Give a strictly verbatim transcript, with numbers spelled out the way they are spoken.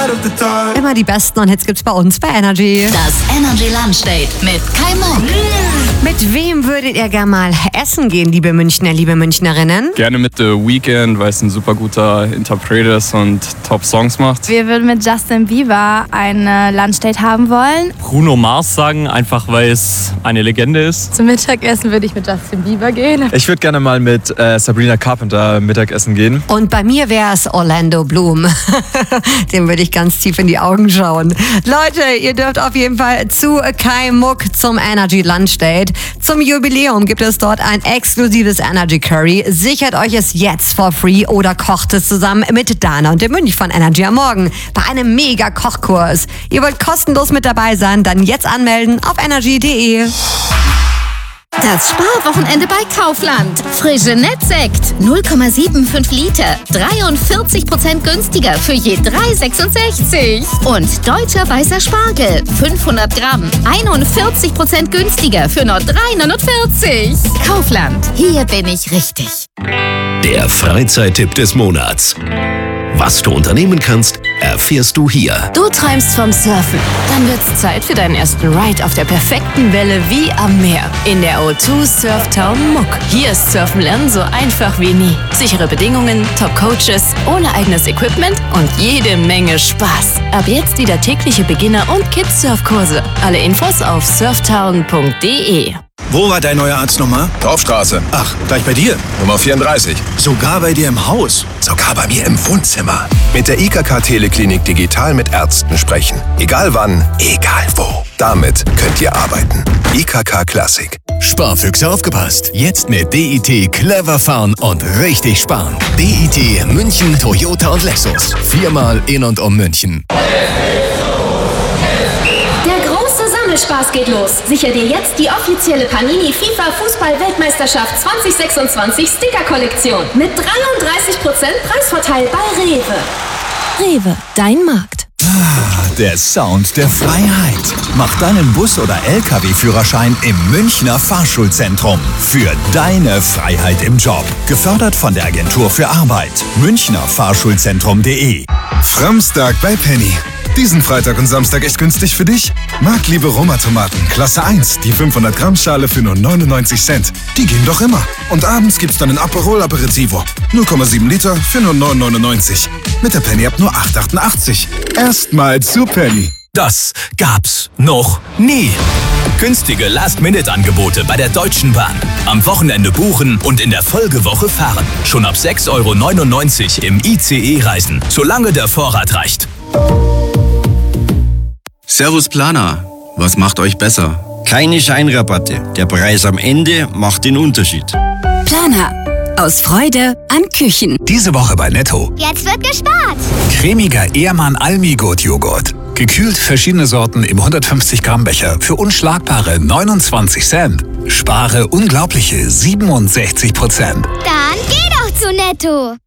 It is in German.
Immer die besten und Hits gibt's bei uns bei Energy. Das Energy Lunch Date mit Kai Muck. Mit wem würdet ihr gerne mal essen gehen, liebe Münchner, liebe Münchnerinnen? Gerne mit The Weeknd, weil es ein super guter Interpret ist und Top-Songs macht. Wir würden mit Justin Bieber ein Lunchdate haben wollen. Bruno Mars sagen, einfach weil es eine Legende ist. Zum Mittagessen würde ich mit Justin Bieber gehen. Ich würde gerne mal mit äh, Sabrina Carpenter Mittagessen gehen. Und bei mir wäre es Orlando Bloom. Dem würde ich ganz tief in die Augen schauen. Leute, ihr dürft auf jeden Fall zu Kai Muck zum Energy Lunch Date. Zum Jubiläum gibt es dort ein exklusives Energy Curry. Sichert euch es jetzt for free oder kocht es zusammen mit Dana und dem Münch von Energy am Morgen bei einem mega Kochkurs. Ihr wollt kostenlos mit dabei sein, dann jetzt anmelden auf energy punkt de. Das Sparwochenende bei Kaufland. Frische Nettsekt null Komma fünfundsiebzig Liter, dreiundvierzig Prozent günstiger für je drei Euro sechsundsechzig. Und deutscher weißer Spargel fünfhundert Gramm, einundvierzig Prozent günstiger für nur drei Euro neunundvierzig. Kaufland, hier bin ich richtig. Der Freizeittipp des Monats. Was du unternehmen kannst, erfährst du hier. Du träumst vom Surfen. Dann wird's Zeit für deinen ersten Ride auf der perfekten Welle wie am Meer. In der O zwei Surf Town Muck. Hier ist Surfen lernen so einfach wie nie. Sichere Bedingungen, Top-Coaches, ohne eigenes Equipment und jede Menge Spaß. Ab jetzt wieder tägliche Beginner- und Kids-Surfkurse. Alle Infos auf surftown punkt de. Wo war dein neuer Arzt nochmal? Dorfstraße. Ach, gleich bei dir? Nummer vierunddreißig. Sogar bei dir im Haus? Sogar bei mir im Wohnzimmer. Mit der I K K Teleklinik digital mit Ärzten sprechen. Egal wann, egal wo. Damit könnt ihr arbeiten. I K K Classic. Sparfüchse aufgepasst. Jetzt mit D I T clever fahren und richtig sparen. D I T München, Toyota und Lexus. Viermal in und um München. Spaß geht los. Sicher dir jetzt die offizielle Panini FIFA Fußball-Weltmeisterschaft zwanzig sechsundzwanzig Sticker-Kollektion mit dreiunddreißig Prozent Preisvorteil bei Rewe. Rewe, dein Markt. Der Sound der Freiheit. Mach deinen Bus- oder L K W-Führerschein im Münchner Fahrschulzentrum. Für deine Freiheit im Job. Gefördert von der Agentur für Arbeit. münchner fahrschulzentrum punkt de. Framstag bei Penny. Diesen Freitag und Samstag echt günstig für dich? Marktliebe Roma-Tomaten, Klasse eins, die fünfhundert Gramm Schale für nur neunundneunzig Cent. Die gehen doch immer. Und abends gibt's dann ein Aperol Aperitivo. null Komma sieben Liter für nur neun neunundneunzig. Mit der Penny ab nur acht achtundachtzig. Erstmal zu Penny. Das gab's noch nie. Günstige Last-Minute-Angebote bei der Deutschen Bahn. Am Wochenende buchen und in der Folgewoche fahren. Schon ab sechs Euro neunundneunzig im I C E-Reisen, solange der Vorrat reicht. Servus Planer, was macht euch besser? Keine Scheinrabatte. Der Preis am Ende macht den Unterschied. Planer. Aus Freude an Küchen. Diese Woche bei Netto. Jetzt wird gespart. Cremiger Ehrmann Almigurt Joghurt. Gekühlt verschiedene Sorten im hundertfünfzig Gramm Becher für unschlagbare neunundzwanzig Cent. Spare unglaubliche siebenundsechzig Prozent. Dann geh doch zu Netto.